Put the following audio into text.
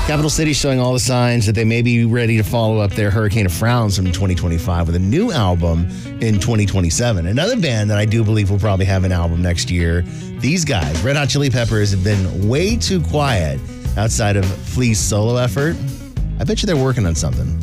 Capital City showing all the signs that they may be ready to follow up their Hurricane of Frowns from 2025 with a new album in 2027. Another band that I do believe will probably have an album next year. These guys, Red Hot Chili Peppers, have been way too quiet outside of Flea's solo effort. I bet you they're working on something.